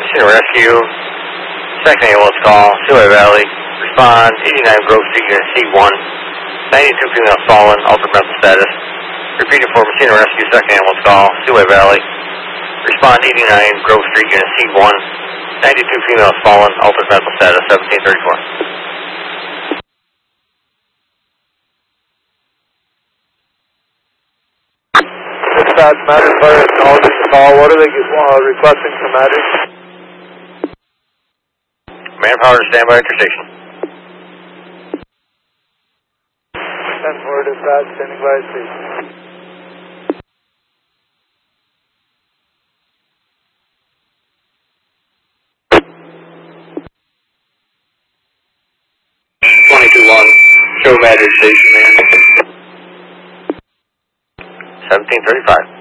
Machine Rescue. Second ambulance call, Seaway Valley. Respond 89 Grove Street, Unit C1. 92 females fallen, altered mental status. Repeating for Machine Rescue, second ambulance call, Seaway Valley. Respond 89 Grove Street, Unit C1. 92 females fallen, altered mental status, 1734. Dispatch, Matters Fire acknowledging the call. What are they requesting from Matters? Manpower to stand by at your station. 10-4 dispatch, standing by station. Show Matters Station, man. 1735.